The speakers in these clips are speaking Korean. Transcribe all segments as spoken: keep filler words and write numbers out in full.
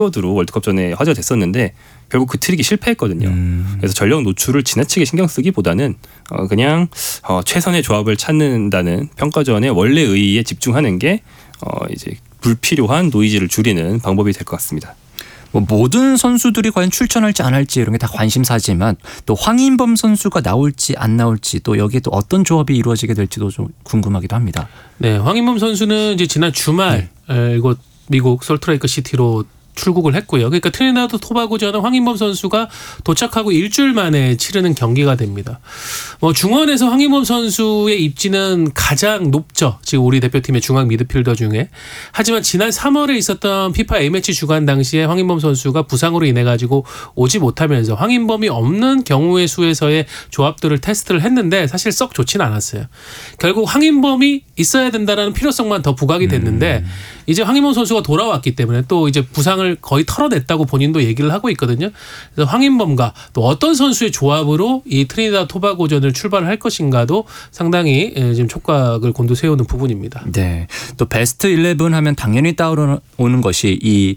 키워드로 월드컵 전에 화제가 됐었는데 결국 그 트릭이 실패했거든요. 음. 그래서 전력 노출을 지나치게 신경 쓰기보다는 어 그냥 어 최선의 조합을 찾는다는 평가전의 원래 의의에 집중하는 게 어 이제 불필요한 노이즈를 줄이는 방법이 될 것 같습니다. 뭐 모든 선수들이 과연 출전할지 안 할지 이런 게 다 관심사지만 또 황인범 선수가 나올지 안 나올지 또 여기에 또 어떤 조합이 이루어지게 될지도 좀 궁금하기도 합니다. 네, 황인범 선수는 이제 지난 주말 네. 이곳 미국 솔트레이크 시티로 출국을 했고요. 그러니까 트리니다드 토바고전은 황인범 선수가 도착하고 일주일 만에 치르는 경기가 됩니다. 뭐 중원에서 황인범 선수의 입지는 가장 높죠. 지금 우리 대표팀의 중앙 미드필더 중에. 하지만 지난 삼월에 있었던 피파 A매치 주간 당시에 황인범 선수가 부상으로 인해 가지고 오지 못하면서 황인범이 없는 경우의 수에서의 조합들을 테스트를 했는데 사실 썩 좋지는 않았어요. 결국 황인범이 있어야 된다라는 필요성만 더 부각이 됐는데 음. 이제 황인범 선수가 돌아왔기 때문에 또 이제 부상을 거의 털어냈다고 본인도 얘기를 하고 있거든요. 그래서 황인범과 또 어떤 선수의 조합으로 이 트리니다드 토바고전을 출발할 것인가도 상당히 지금 촉각을 곤두세우는 부분입니다. 네, 또 베스트 십일 하면 당연히 떠오르는 것이 이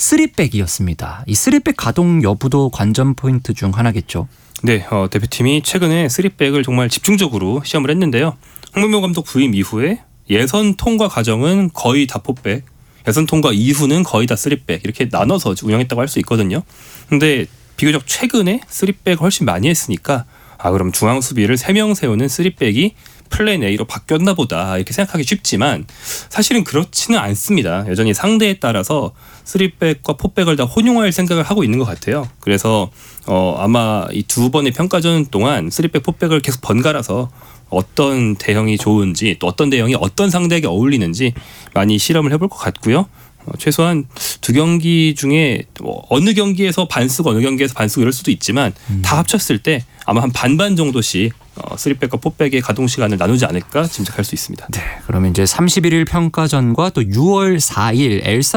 쓰리백이었습니다. 이 쓰리백 가동 여부도 관전 포인트 중 하나겠죠. 네, 어, 대표팀이 최근에 쓰리백을 정말 집중적으로 시험을 했는데요. 홍명보 감독 부임 이후에 예선 통과 과정은 거의 다 포백, 예선 통과 이후는 거의 다 쓰리백 이렇게 나눠서 운영했다고 할 수 있거든요. 근데 비교적 최근에 쓰리백을 훨씬 많이 했으니까 아 그럼 중앙 수비를 세 명 세우는 쓰리백이 플랜 A로 바뀌었나 보다 이렇게 생각하기 쉽지만 사실은 그렇지는 않습니다. 여전히 상대에 따라서 쓰리백과 포백을 다 혼용할 생각을 하고 있는 것 같아요. 그래서 어 아마 이 두 번의 평가전 동안 쓰리백, 포백을 계속 번갈아서 어떤 대형이 좋은지 또 어떤 대형이 어떤 상대에게 어울리는지 많이 실험을 해볼 것 같고요. 어, 최소한 두 경기 중에 뭐 어느 경기에서 반쓰고 어느 경기에서 반쓰고 이럴 수도 있지만 음. 다 합쳤을 때 아마 한 반반 정도씩 어, 쓰리백과 포백의 가동 시간을 나누지 않을까 짐작할 수 있습니다. 네, 그러면 이제 삼십일 일 평가전과 또 유월 사일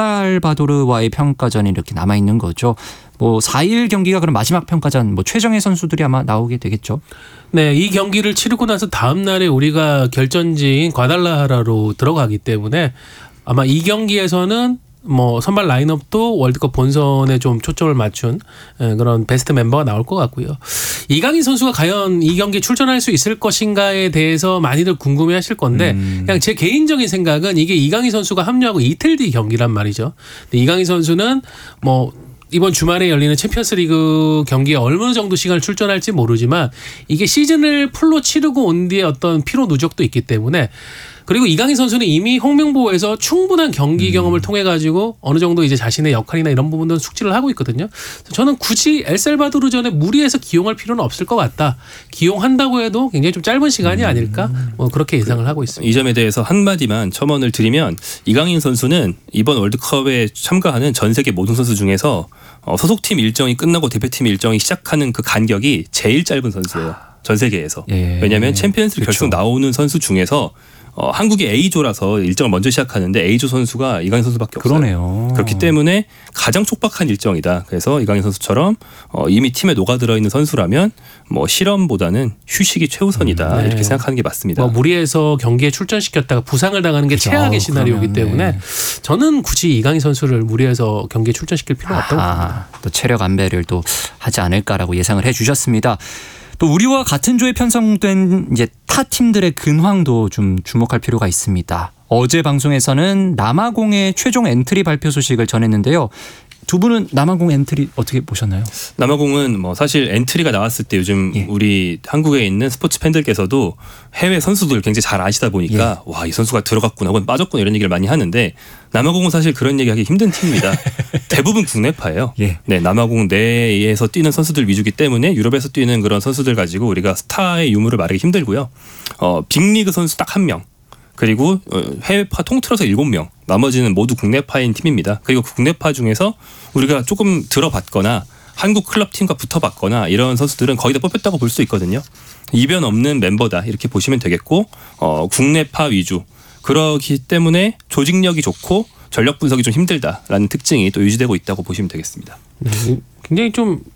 엘살바도르와의 평가전이 이렇게 남아 있는 거죠. 뭐 사일 경기가 그럼 마지막 평가전 뭐 최정예 선수들이 아마 나오게 되겠죠. 네, 이 경기를 치르고 나서 다음 날에 우리가 결전지인 과달라하라로 들어가기 때문에 아마 이 경기에서는 뭐 선발 라인업도 월드컵 본선에 좀 초점을 맞춘 그런 베스트 멤버가 나올 것 같고요. 이강인 선수가 과연 이 경기에 출전할 수 있을 것인가에 대해서 많이들 궁금해하실 건데 음. 그냥 제 개인적인 생각은 이게 이강인 선수가 합류하고 이틀 뒤 경기란 말이죠. 근데 이강인 선수는 뭐 이번 주말에 열리는 챔피언스리그 경기에 어느 정도 시간을 출전할지 모르지만 이게 시즌을 풀로 치르고 온 뒤에 어떤 피로 누적도 있기 때문에 그리고 이강인 선수는 이미 홍명보에서 충분한 경기 경험을 음. 통해 가지고 어느 정도 이제 자신의 역할이나 이런 부분들은 숙지를 하고 있거든요. 저는 굳이 엘살바도르전에 무리해서 기용할 필요는 없을 것 같다. 기용한다고 해도 굉장히 좀 짧은 시간이 음. 아닐까 뭐 그렇게 예상을 하고 있습니다. 이 점에 대해서 한마디만 첨언을 드리면 이강인 선수는 이번 월드컵에 참가하는 전 세계 모든 선수 중에서 소속팀 일정이 끝나고 대표팀 일정이 시작하는 그 간격이 제일 짧은 선수예요. 전 세계에서. 예. 왜냐하면 챔피언스리그 결승 나오는 선수 중에서 어, 한국이 A조라서 일정을 먼저 시작하는데 A조 선수가 이강인 선수밖에 없어요. 그러네요. 그렇기 때문에 가장 촉박한 일정이다. 그래서 이강인 선수처럼 어, 이미 팀에 녹아들어 있는 선수라면 뭐 실험보다는 휴식이 최우선이다. 음, 네. 이렇게 생각하는 게 맞습니다. 뭐 무리해서 경기에 출전시켰다가 부상을 당하는 게 그렇죠. 최악의 시나리오이기 때문에 네. 저는 굳이 이강인 선수를 무리해서 경기에 출전시킬 필요가 없다고 봅니다. 또 체력 안배를 또 하지 않을까라고 예상을 해주셨습니다. 또 우리와 같은 조에 편성된 이제 타 팀들의 근황도 좀 주목할 필요가 있습니다. 어제 방송에서는 남아공의 최종 엔트리 발표 소식을 전했는데요. 두 분은 남아공 엔트리 어떻게 보셨나요? 남아공은 뭐 사실 엔트리가 나왔을 때 요즘 예. 우리 한국에 있는 스포츠 팬들께서도 해외 선수들 굉장히 잘 아시다 보니까 예. 와, 이 선수가 들어갔구나 혹은 빠졌구나 이런 얘기를 많이 하는데 남아공은 사실 그런 얘기하기 힘든 팀입니다. 대부분 국내파예요. 예. 네, 남아공 내에서 뛰는 선수들 위주기 때문에 유럽에서 뛰는 그런 선수들 가지고 우리가 스타의 유무를 말하기 힘들고요. 어, 빅리그 선수 딱 한 명. 그리고 해외파 통틀어서 일곱 명. 나머지는 모두 국내파인 팀입니다. 그리고 그 국내파 중에서 우리가 조금 들어봤거나 한국 클럽팀과 붙어봤거나 이런 선수들은 거의 다 뽑혔다고 볼 수 있거든요. 이변 없는 멤버다 이렇게 보시면 되겠고 어, 국내파 위주. 그렇기 때문에 조직력이 좋고 전력 분석이 좀 힘들다라는 특징이 또 유지되고 있다고 보시면 되겠습니다. 네, 굉장히 좀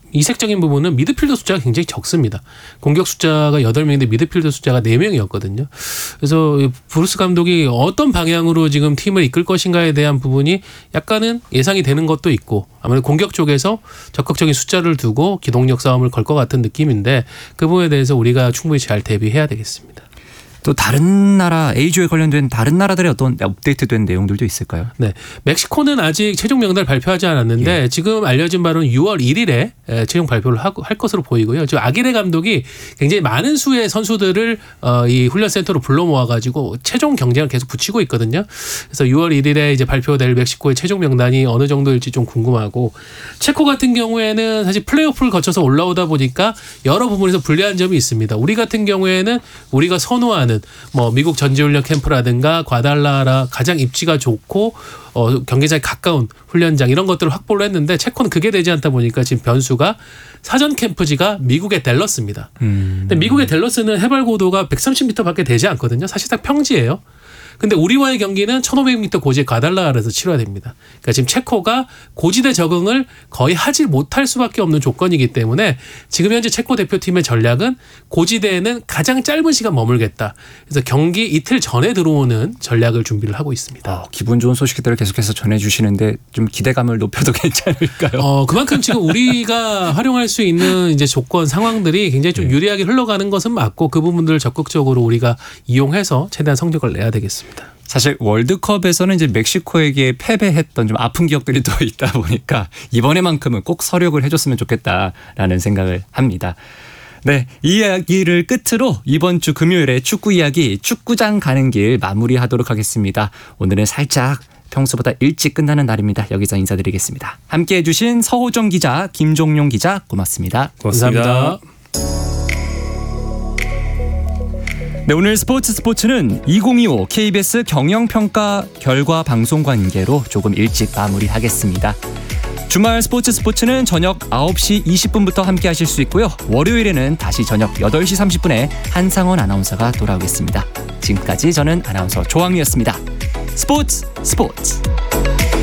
이색적인 부분은 미드필더 숫자가 굉장히 적습니다. 공격 숫자가 여덟 명인데 미드필더 숫자가 네 명이었거든요. 그래서 브루스 감독이 어떤 방향으로 지금 팀을 이끌 것인가에 대한 부분이 약간은 예상이 되는 것도 있고 아무래도 공격 쪽에서 적극적인 숫자를 두고 기동력 싸움을 걸 것 같은 느낌인데 그 부분에 대해서 우리가 충분히 잘 대비해야 되겠습니다. 또 다른 나라 A조에 관련된 다른 나라들의 어떤 업데이트된 내용들도 있을까요? 네, 멕시코는 아직 최종 명단을 발표하지 않았는데 예. 지금 알려진 바로는 유월 일일에 최종 발표를 하고 할 것으로 보이고요. 지금 아기레 감독이 굉장히 많은 수의 선수들을 어, 이 훈련센터로 불러 모아가지고 최종 경쟁을 계속 붙이고 있거든요. 그래서 유월 일일에 이제 발표될 멕시코의 최종 명단이 어느 정도일지 좀 궁금하고 체코 같은 경우에는 사실 플레이오프를 거쳐서 올라오다 보니까 여러 부분에서 불리한 점이 있습니다. 우리 같은 경우에는 우리가 선호하는 뭐 미국 전지훈련 캠프라든가 과달라라 가장 입지가 좋고 어, 경기장에 가까운 훈련장 이런 것들을 확보를 했는데 체코는 그게 되지 않다 보니까 지금 변수가 사전 캠프지가 미국의 댈러스입니다. 음. 근데 미국의 댈러스는 해발 고도가 백삼십 미터밖에 되지 않거든요. 사실상 평지예요. 근데 우리와의 경기는 천오백 미터 고지의 과달라라에서 치러야 됩니다. 그러니까 지금 체코가 고지대 적응을 거의 하지 못할 수밖에 없는 조건이기 때문에 지금 현재 체코 대표팀의 전략은 고지대에는 가장 짧은 시간 머물겠다. 그래서 경기 이틀 전에 들어오는 전략을 준비를 하고 있습니다. 어, 기분 좋은 소식들을 계속해서 전해주시는데 좀 기대감을 높여도 괜찮을까요? 어, 그만큼 지금 우리가 활용할 수 있는 이제 조건 상황들이 굉장히 좀 유리하게 흘러가는 것은 맞고 그 부분들을 적극적으로 우리가 이용해서 최대한 성적을 내야 되겠습니다. 사실 월드컵에서는 이제 멕시코에게 패배했던 좀 아픈 기억들이 또 있다 보니까 이번에만큼은 꼭 서력을 해줬으면 좋겠다라는 생각을 합니다. 네, 이 이야기를 끝으로 이번 주 금요일에 축구 이야기 축구장 가는 길 마무리하도록 하겠습니다. 오늘은 살짝 평소보다 일찍 끝나는 날입니다. 여기서 인사드리겠습니다. 함께해 주신 서호정 기자, 김종용 기자 고맙습니다. 고맙습니다. 감사합니다. 네, 오늘 스포츠 스포츠는 이천이십오 케이비에스 경영평가 결과 방송 관계로 조금 일찍 마무리하겠습니다. 주말 스포츠 스포츠는 저녁 아홉 시 이십 분부터 함께 하실 수 있고요. 월요일에는 다시 저녁 여덟 시 삼십 분에 한상원 아나운서가 돌아오겠습니다. 지금까지 저는 아나운서 조항리였습니다. 스포츠 스포츠.